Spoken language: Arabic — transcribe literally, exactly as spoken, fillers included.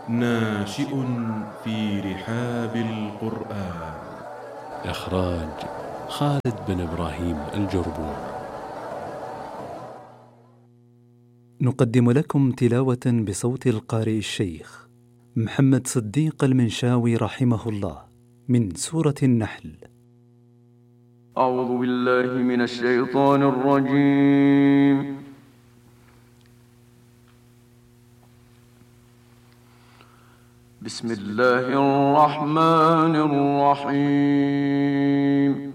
ناشئ في رحاب القرآن. إخراج خالد بن إبراهيم الجربون. نقدم لكم تلاوة بصوت القارئ الشيخ محمد صديق المنشاوي رحمه الله من سورة النحل. أعوذ بالله من الشيطان الرجيم. بسم الله الرحمن الرحيم.